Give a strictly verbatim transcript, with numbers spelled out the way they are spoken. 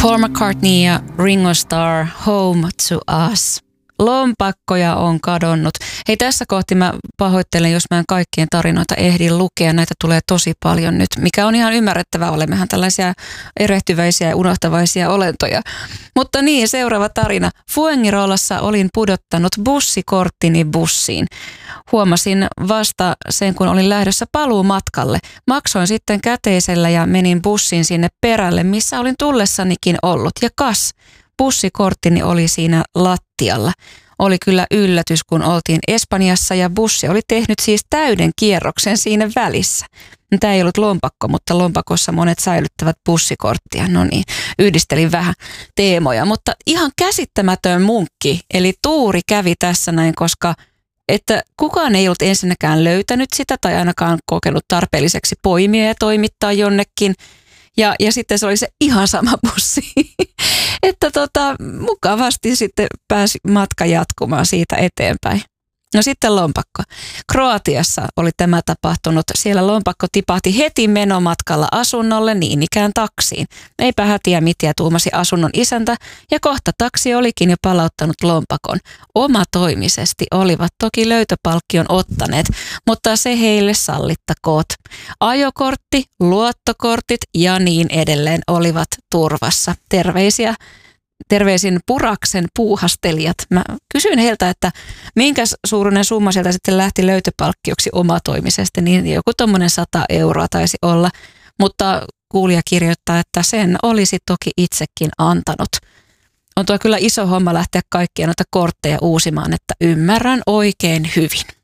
Paul McCartney ja Ringo Starr, Home to Us. Lompakkoja on kadonnut. Hei, tässä kohti mä pahoittelen, jos mä en kaikkien tarinoita ehdin lukea. Näitä tulee tosi paljon nyt, mikä on ihan ymmärrettävää. Olemmehan tällaisia erehtyväisiä ja unohtavaisia olentoja. Mutta niin, seuraava tarina. Fuengirolassa olin pudottanut bussikorttini bussiin. Huomasin vasta sen, kun olin lähdössä paluumatkalle. Maksoin sitten käteisellä ja menin bussiin sinne perälle, missä olin tullessanikin ollut. Ja kas, bussikorttini oli siinä lattialla. Oli kyllä yllätys, kun oltiin Espanjassa ja bussi oli tehnyt siis täyden kierroksen siinä välissä. Tämä ei ollut lompakko, mutta lompakossa monet säilyttävät bussikorttia. No niin, yhdistelin vähän teemoja, mutta ihan käsittämätön munkki. Eli tuuri kävi tässä näin, koska että kukaan ei ollut ensinnäkään löytänyt sitä tai ainakaan kokenut tarpeelliseksi poimia ja toimittaa jonnekin. Ja, ja sitten se oli se ihan sama bussi, että tota, mukavasti sitten pääsi matka jatkumaan siitä eteenpäin. No sitten lompakko. Kroatiassa oli tämä tapahtunut. Siellä lompakko tipahti heti menomatkalla asunnolle, niin ikään taksiin. Eipä hätiä mitään, tuumasi asunnon isäntä ja kohta taksi olikin jo palauttanut lompakon. Omatoimisesti olivat toki löytöpalkkion ottaneet, mutta se heille sallittakoot. Ajokortti, luottokortit ja niin edelleen olivat turvassa. Terveisiä. Terveisin Puraksen puuhastelijat. Mä kysyin heiltä, että minkä suuruinen summa sieltä sitten lähti löytöpalkkioksi omatoimisesti, niin joku tommonen sata euroa taisi olla, mutta kuulija kirjoittaa, että sen olisi toki itsekin antanut. On tuo kyllä iso homma lähteä kaikkia noita kortteja uusimaan, että ymmärrän oikein hyvin.